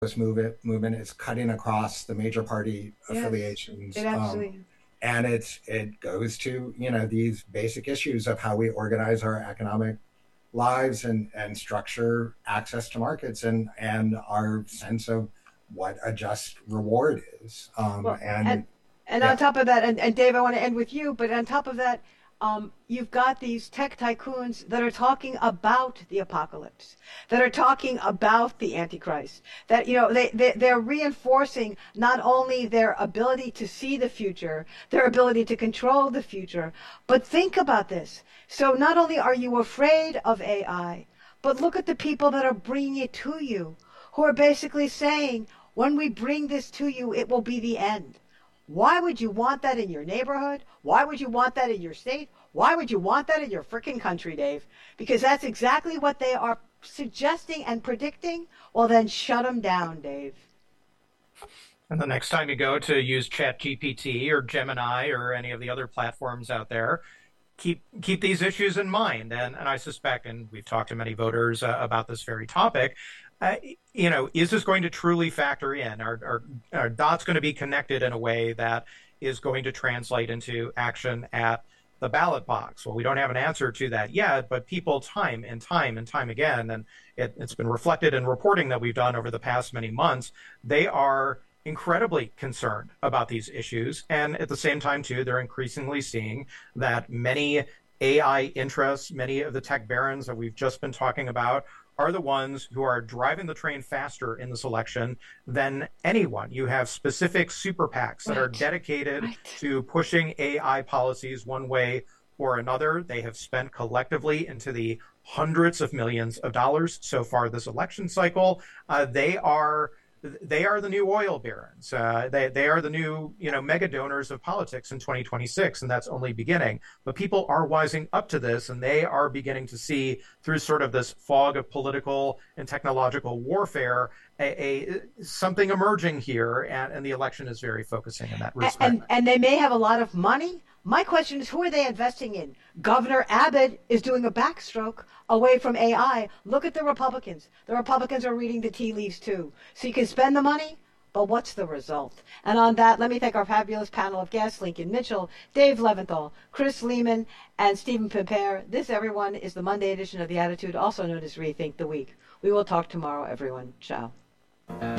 this movement is cutting across the major party Yes, affiliations. it absolutely. And it goes to, these basic issues of how we organize our economic lives and structure access to markets and our sense of what a just reward is. Well, And and on yeah, top of that, and Dave, I want to end with you, but on top of that, you've got these tech tycoons that are talking about the apocalypse, that are talking about the Antichrist, that, they're reinforcing not only their ability to see the future, their ability to control the future, but think about this. So not only are you afraid of AI, but look at the people that are bringing it to you, who are basically saying, when we bring this to you, it will be the end. Why would you want that in your neighborhood? Why would you want that in your state? Why would you want that in your frickin' country, Dave? Because that's exactly what they are suggesting and predicting. Well, then shut them down, Dave. And the next time you go to use ChatGPT or Gemini or any of the other platforms out there, keep these issues in mind. And I suspect, and we've talked to many voters about this very topic, uh, is this going to truly factor in? Are dots going to be connected in a way that is going to translate into action at the ballot box? Well, we don't have an answer to that yet, but people time and time and time again, and it's been reflected in reporting that we've done over the past many months, they are incredibly concerned about these issues. And at the same time, too, they're increasingly seeing that many AI interests, many of the tech barons that we've just been talking about, are the ones who are driving the train faster in this election than anyone. You have specific super PACs that are Right. dedicated Right. to pushing AI policies one way or another. They have spent collectively into the hundreds of millions of dollars so far this election cycle. They are the new oil barons. They are the new mega donors of politics in 2026, and that's only beginning. But people are wising up to this, and they are beginning to see through sort of this fog of political and technological warfare something emerging here, and the election is very focusing in that respect. And they may have a lot of money. My question is, who are they investing in? Governor Abbott is doing a backstroke away from AI. Look at the Republicans. The Republicans are reading the tea leaves too. So you can spend the money, but what's the result? And on that, let me thank our fabulous panel of guests, Lincoln Mitchell, Dave Leventhal, Chris Lehman, and Stephen Pimpere. This, everyone, is the Monday edition of The Attitude, also known as Rethink the Week. We will talk tomorrow, everyone. Ciao.